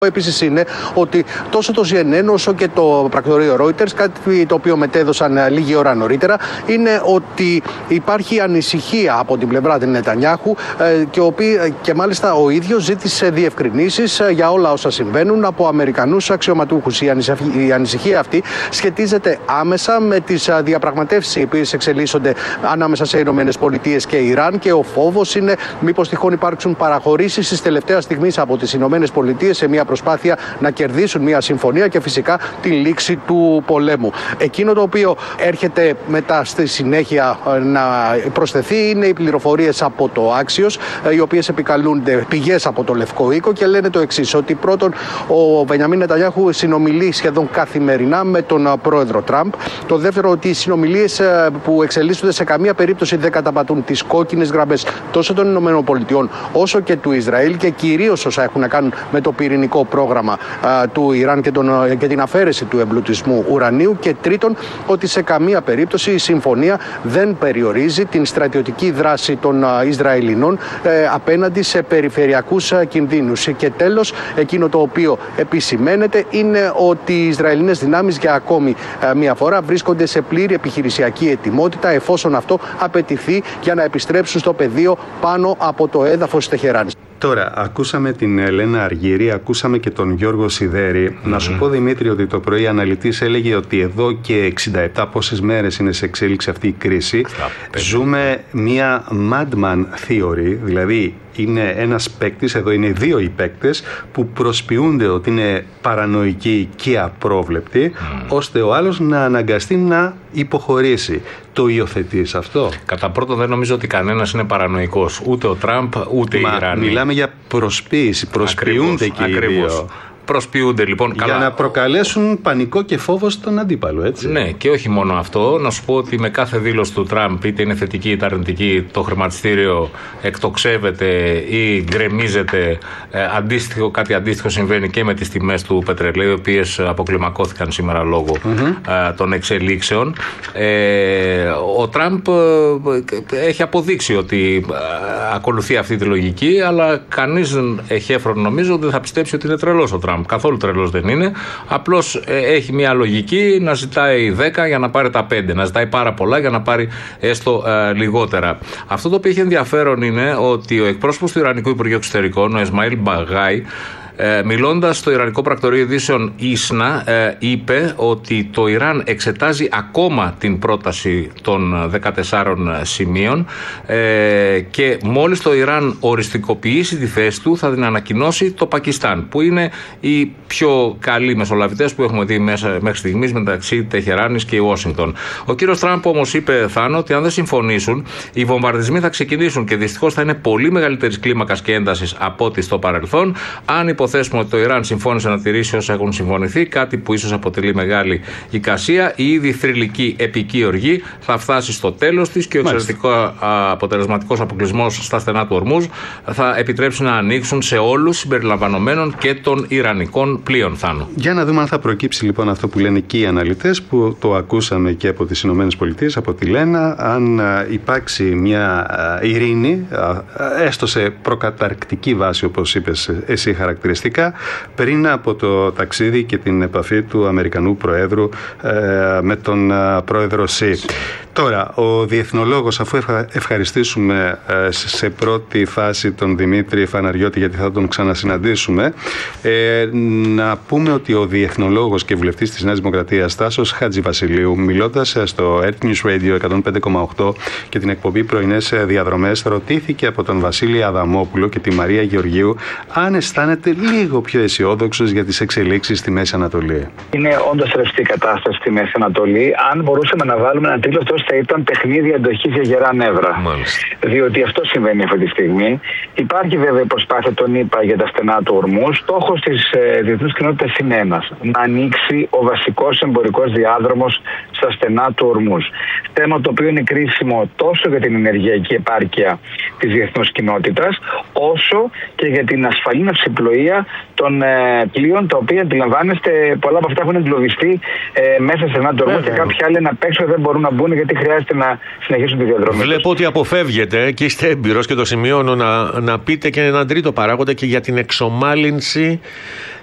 Επίσης είναι ότι τόσο το CNN όσο και το πρακτορείο Reuters, κάτι το οποίο μετέδωσαν λίγη ώρα νωρίτερα, είναι ότι υπάρχει ανησυχία από την πλευρά του Νετανιάχου και μάλιστα ο ίδιος ζήτησε διευκρινήσεις για όλα όσα συμβαίνουν από Αμερικανούς αξιωματούχους. Η ανησυχία αυτή σχετίζεται άμεσα με τις διαπραγματεύσεις οι οποίες εξελίσσονται ανάμεσα σε Ηνωμένες Πολιτείες και Ιράν, και ο φόβος είναι μήπως τυχόν υπάρξουν παραχωρήσεις της τελευταίας στιγμής από τις Ηνωμένες Πολιτείες σε μια προσπάθεια να κερδίσουν μια συμφωνία και φυσικά τη λήξη του πολέμου. Εκείνο το οποίο έρχεται μετά στη συνέχεια να προσθεθεί είναι οι πληροφορίες από το Axios, οι οποίες επικαλούνται πηγές από το Λευκό Οίκο και λένε το εξής, ότι πρώτον ο Μπενιαμίν Νετανιάχου συνομιλεί σχεδόν καθημερινά με τον πρόεδρο Τραμπ. Το δεύτερο, ότι οι συνομιλίες που εξελίσσονται σε καμία περίπτωση δεν καταπατούν τις κόκκινες γραμμές τόσο των ΗΠΑ όσο και του Ισραήλ, και κυρίως όσα έχουν να κάνουν με το πυρηνικό πρόγραμμα του Ιράν και την αφαίρεση του εμπλουτισμού ουρανίου. Και τρίτον, ότι σε καμία περίπτωση η συμφωνία δεν περιορίζει την στρατιωτική δράση των Ισραηλινών απέναντι σε περιφερειακούς κινδύνους. Και τέλος, εκείνο το οποίο επισημαίνεται είναι ότι οι Ισραηλινές δυνάμεις για ακόμη μία φορά βρίσκονται σε πλήρη επιχειρησιακή ετοιμότητα εφόσον αυτό απαιτηθεί για να επιστρέψουν στο πεδίο πάνω από το έδαφος της Τεχεράνης. Τώρα, ακούσαμε την Ελένα Αργύρη, ακούσαμε και τον Γιώργο Σιδέρη. Να σου πω, Δημήτρη, ότι το πρωί αναλυτής έλεγε ότι εδώ και 67 πόσες μέρες είναι σε εξέλιξη αυτή η κρίση. Ζούμε μια madman theory, δηλαδή είναι ένας παίκτης, εδώ είναι δύο οι παίκτες, που προσποιούνται ότι είναι παρανοϊκοί και απρόβλεπτοι, ώστε ο άλλος να αναγκαστεί να υποχωρήσει. Το υιοθετείς αυτό? Κατά πρώτον, δεν νομίζω ότι κανένας είναι παρανοϊκός. Ούτε ο Τραμπ, ούτε οι Ιρανοί. Μιλάμε για προσποίηση. Προσποιούνται και οι δύο. Προσποιούνται λοιπόν. Για να προκαλέσουν πανικό και φόβο στον αντίπαλο, έτσι. Ναι, και όχι μόνο αυτό. Να σου πω ότι με κάθε δήλωση του Τραμπ, είτε είναι θετική είτε αρνητική, το χρηματιστήριο εκτοξεύεται ή γκρεμίζεται. Κάτι αντίστοιχο συμβαίνει και με τις τιμές του πετρελαίου, οι οποίες αποκλιμακώθηκαν σήμερα λόγω των εξελίξεων. Ο Τραμπ έχει αποδείξει ότι ακολουθεί αυτή τη λογική, αλλά κανείς εχέφρον νομίζω δεν θα πιστέψει ότι είναι τρελός ο Τραμπ. Καθόλου τρελός δεν είναι. Απλώς έχει μια λογική να ζητάει 10 για να πάρει τα 5. Να ζητάει πάρα πολλά για να πάρει έστω λιγότερα. Αυτό το οποίο έχει ενδιαφέρον είναι ότι ο εκπρόσωπος του Ιρανικού Υπουργείου Εξωτερικών, ο Ισμαήλ Μπαγάι, μιλώντας στο Ιρανικό Πρακτορείο Ειδήσεων Ίσνα, είπε ότι το Ιράν εξετάζει ακόμα την πρόταση των 14 σημείων και μόλις το Ιράν οριστικοποιήσει τη θέση του θα την ανακοινώσει το Πακιστάν, που είναι οι πιο καλοί μεσολαβητές που έχουμε δει μέχρι στιγμής μεταξύ Τεχεράνης και Ουάσιγκτον. Ο κύριος Τραμπ όμως είπε, Θάνο, ότι αν δεν συμφωνήσουν οι βομβαρδισμοί θα ξεκινήσουν και δυστυχώς θα είναι πολύ μεγαλύτερης κλίμακας και έντασης από ό,τι στο παρελθόν. Αν υποθέσουμε ότι το Ιράν συμφώνησε να τηρήσει όσα έχουν συμφωνηθεί, κάτι που ίσως αποτελεί μεγάλη εικασία, η ήδη θρυλική επική οργή θα φτάσει στο τέλος της και ο εξαιρετικά αποτελεσματικός αποκλεισμός στα στενά του Ορμούζ θα επιτρέψει να ανοίξουν σε όλους συμπεριλαμβανομένων και των Ιρανικών πλοίων, Θάνο. Για να δούμε αν θα προκύψει λοιπόν αυτό που λένε και οι αναλυτές, που το ακούσαμε και από τις Ηνωμένες Πολιτείες, από τη Λένα, αν υπάρξει μια ειρήνη, έστω σε προκαταρκτική βάση, όπως είπες εσύ χαρακτηριστικά, πριν από το ταξίδι και την επαφή του Αμερικανού Προέδρου με τον Πρόεδρο Σι. Τώρα, ο διεθνολόγος, αφού ευχαριστήσουμε σε πρώτη φάση τον Δημήτρη Φαναριώτη, γιατί θα τον ξανασυναντήσουμε, να πούμε ότι ο διεθνολόγος και βουλευτής της Νέας Δημοκρατίας Τάσος Χατζηβασιλείου, μιλώντας στο Earth News Radio 105,8 και την εκπομπή Πρωινές Διαδρομές, ρωτήθηκε από τον Βασίλη Αδαμόπουλο και τη Μαρία Γεωργίου αν αισθάνεται λίγο πιο αισιόδοξος για τις εξελίξεις στη Μέση Ανατολή. Είναι όντως ρευστή κατάσταση στη Μέση Ανατολή. Αν μπορούσαμε να βάλουμε ένα τίτλο, αυτό θα ήταν παιχνίδι αντοχής για γερά νεύρα. Μάλιστα. Διότι αυτό συμβαίνει αυτή τη στιγμή. Υπάρχει βέβαια η προσπάθεια των ΗΠΑ για τα στενά του Ορμούζ. Στόχος της διεθνούς κοινότητας είναι ένας: να ανοίξει ο βασικός εμπορικός διάδρομος στα στενά του Ορμούζ. Θέμα το οποίο είναι κρίσιμο τόσο για την ενεργειακή επάρκεια της διεθνούς κοινότητας, όσο και για την ασφαλή ναυσιπλοεία των πλοίων, τα οποία αντιλαμβάνεστε, πολλά από αυτά έχουν εγκλωβιστεί μέσα σε ένα τορμό και κάποιοι άλλοι απ' έξω δεν μπορούν να μπουν γιατί χρειάζεται να συνεχίσουν τη διαδρομή. Βλέπω ότι αποφεύγετε και είστε έμπειρος και το σημειώνω να πείτε και έναν τρίτο παράγοντα και για την εξομάλυνση